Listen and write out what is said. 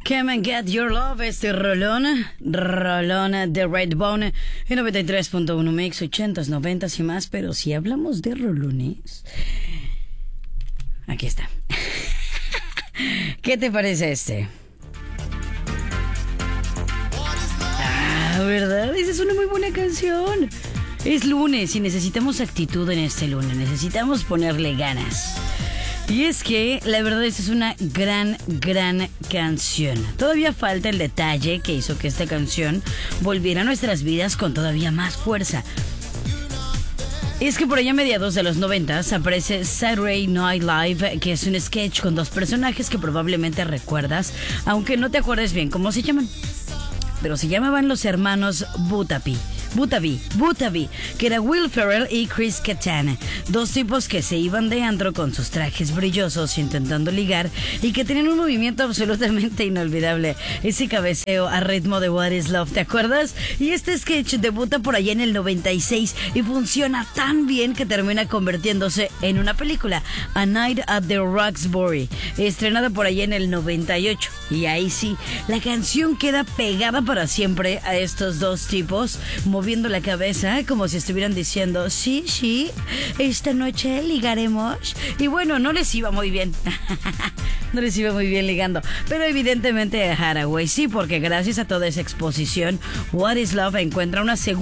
Come and Get Your Love, este rolón de Redbone en 93.1 Mix, 80s, 90s y más. Pero si hablamos de rolones, aquí está. ¿Qué te parece este? ¿Verdad? Esa es una muy buena canción. Es lunes y necesitamos actitud en este lunes. Necesitamos ponerle ganas. Y es que la verdad esta es una gran canción. Todavía falta el detalle que hizo que esta canción volviera a nuestras vidas con todavía más fuerza. Es que por allá a mediados de los 90s aparece Saturday Night Live, que es un sketch con dos personajes que probablemente recuerdas, aunque no te acuerdes bien cómo se llaman. Pero se llamaban los hermanos Butaby, que era Will Ferrell y Chris Kattan, dos tipos que se iban de antro con sus trajes brillosos intentando ligar y que tenían un movimiento absolutamente inolvidable, ese cabeceo a ritmo de What is Love, ¿te acuerdas? Y este sketch debuta por allá en el 96 y funciona tan bien que termina convirtiéndose en una película, A Night at the Roxbury, estrenada por allá en el 98, y ahí sí, la canción queda pegada para siempre a estos dos tipos, moviendo la cabeza como si estuvieran diciendo sí, esta noche ligaremos. Y bueno, no les iba muy bien. No les iba muy bien ligando, pero evidentemente a Hathaway sí, porque gracias a toda esa exposición What is Love encuentra una segunda